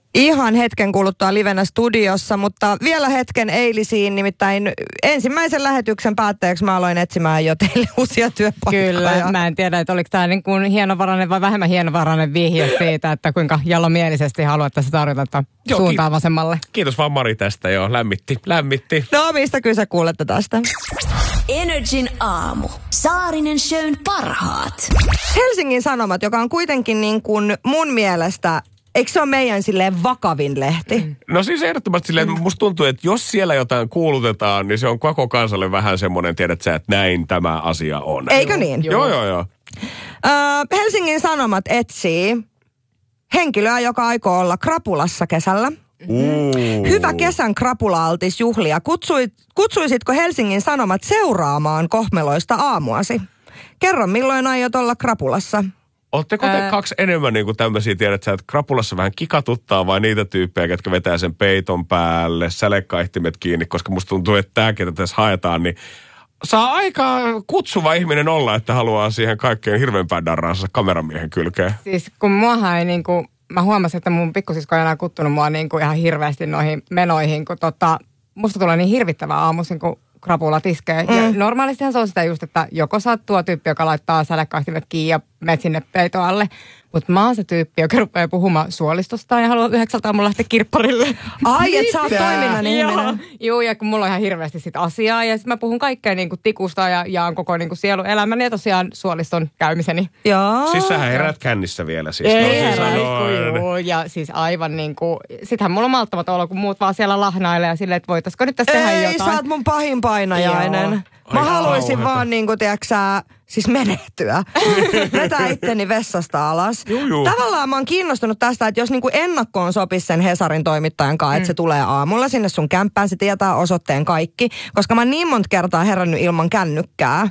Ihan hetken kuluttua livenä studiossa, mutta vielä hetken eilisiin, nimittäin ensimmäisen lähetyksen päätteeksi mä aloin etsimään jo teille uusia työpaikkoja. Kyllä, mä en tiedä, että oliko tämä niin kuin hienovarainen vai vähemmän hienovarainen vihje siitä, että kuinka jalomielisesti haluatte tarjota suuntaan vasemmalle. Kiitos vaan Mari tästä, joo, lämmitti. No mistä kyllä sä kuulette tästä? Energin aamu. Saarinen Shown parhaat. Helsingin Sanomat, joka on kuitenkin niin kuin mun mielestä, eikö se ole meidän silleen vakavin lehti? No siis ehdottomasti silleen, että musta tuntuu, että jos siellä jotain kuulutetaan, niin se on koko kansalle vähän semmoinen, tiedät sä, että näin tämä asia on. Eikö niin? Joo. Helsingin Sanomat etsii henkilöä, joka aikoo olla krapulassa kesällä. Hyvä kesän krapula-altis juhlia. Kutsuisitko Helsingin Sanomat seuraamaan kohmeloista aamuasi? Kerro, milloin aiot olla krapulassa? Oletteko te kaksi enemmän niin kuin tämmöisiä, tiedät sä, että krapulassa vähän kikatuttaa vai niitä tyyppejä, jotka vetää sen peiton päälle, sälekaihtimet kiinni, koska musta tuntuu, että tämä, ketä tässä haetaan, niin saa aika kutsuva ihminen olla, että haluaa siihen kaikkein hirveämpään darraansa kameramiehen kylkeen. Siis kun muahan ei niinku, mä huomasin, että mun pikkusisko ei enää kuttunut mua niinku ihan hirveästi noihin menoihin, kun musta tulee niin hirvittävää aamuisin, kun krapula tiskee. Ja normaalistihan se on sitä just, että joko sä oot tuo tyyppi, joka laittaa sälekaihtimet kiinni ja menet sinne peiton alle. Mutta mä oon se tyyppi, joka rupeaa puhumaan suolistostaan ja haluaa 9 aamulla lähteä kirpparille. Ai, et sä oot toiminnan ihminen. Joo, ja kun mulla on ihan hirveästi sit asiaa. Ja sit mä puhun kaikkea niinku tikusta ja jaan koko niinku sieluelämäni ja tosiaan suoliston käymiseni. Joo. Siis sähän herät kännissä vielä siis. Ei joo, ja siis aivan niinku, sittenhän mulla on malttamaton olo, kun muut vaan siellä lahnailee ja silleen, että voitaisko nyt tässä tehdä jotain. Ei, sä oot mun pahin painajainen. Joo. Mä haluaisin vaan niinku, tiiäksä, siis menehtyä. Vetää itteni vessasta alas. Juu. Tavallaan mä oon kiinnostunut tästä, että jos niinku ennakkoon sopisi sen Hesarin toimittajan kanssa, että se tulee aamulla sinne sun kämppään, se tietää osoitteen kaikki. Koska mä oon niin monta kertaa herännyt ilman kännykkää.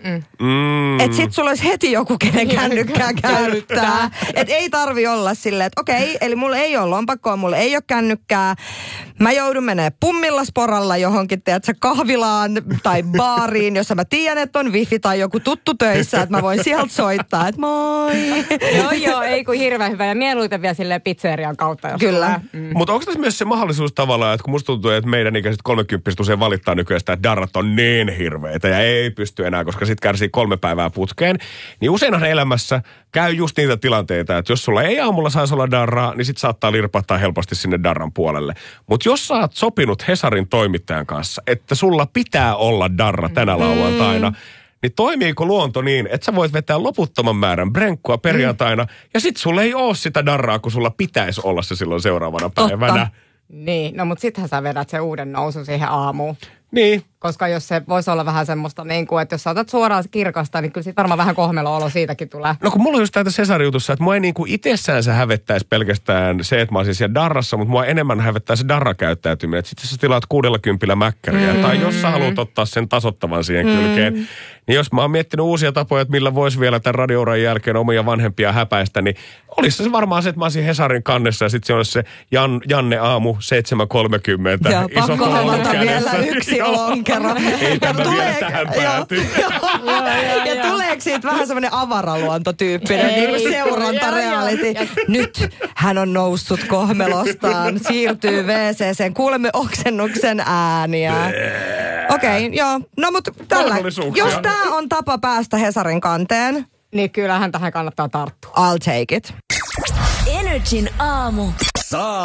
Että sit sulla olisi heti joku, kenen kännykkää käyttää. Että ei tarvi olla silleen, että okei, eli mulla ei ole lompakkoa, mulla ei ole kännykkää. Mä joudun menee pummilla sporalla johonkin, tiedätkö, kahvilaan tai baariin, jossa mä tiedän, että on wifi tai joku tuttu töissä, että mä voin sieltä soittaa, että moi. Joo, ei kun hirveän hyvä. Ja mieluiten vielä silleen pizzerian kautta. Jos kyllä. Mutta onko tässä myös se mahdollisuus tavallaan, että kun musta tuntuu, että meidän ikäiset 30 usein valittaa nykyään sitä, että darrat on niin hirveitä ja ei pysty enää, koska sit kärsii 3 päivää putkeen, niin useinhan elämässä käy just niitä tilanteita, että jos sulla ei aamulla saisi olla darraa, niin sit saattaa lirpahtaa helposti sinne darran puolelle. Mutta jos sä oot sopinut Hesarin toimittajan kanssa, että sulla pitää olla darra tänä lauantaina, niin toimiiko luonto niin, että sä voit vetää loputtoman määrän brenkkua perjantaina, ja sit sulla ei oo sitä darraa, kun sulla pitäisi olla se silloin seuraavana päivänä. Niin, no mutta sittenhän sä vedät sen uuden nousun siihen aamuun. Niin. Koska jos se voisi olla vähän semmoista niin kuin, että jos sä otat suoraan kirkasta, niin kyllä siitä varmaan vähän kohmelo-olo siitäkin tulee. No kun mulla on just täältä Cesari-jutussa, että mua ei niin kuin itsessään se hävettäisi pelkästään se, että mä olisin siellä darrassa, mutta mua enemmän hävettää se darrakäyttäytyminen. Että sitten sä tilaat 60 mäkkäriä, tai jos sä haluat ottaa sen tasottavan siihen kylkeen, niin jos mä oon miettinyt uusia tapoja, että millä voisi vielä tämän radiouran jälkeen omia vanhempia häpäistä, niin olisi se varmaan se, että mä olisin Hesarin kannessa ja sitten se olisi se Janne aamu 7.30. Joo, pakko hommata vielä yksi lonkero. Ei tämä vielä tähän pääty. Ja tuleeko siitä vähän semmoinen avaraluontotyyppinen niin kuin seurantareality? Nyt hän on noussut kohmelostaan, siirtyy WC:seen, kuulemme oksennuksen ääniä. Okei, joo. No mutta tällä, jos tää on tapa päästä Hesarin kanteen, niin kyllähän tähän kannattaa tarttua. I'll take it. Energin aamu.